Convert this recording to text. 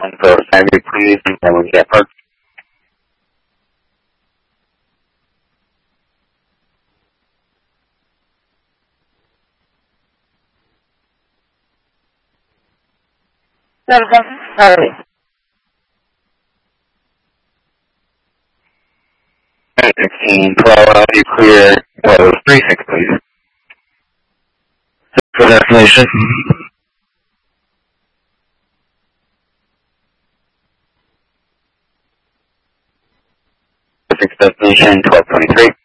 So, Sandy, please, and get park. Sorry. 16, 12, you clear, 36, please. For destination. Destination, 1223.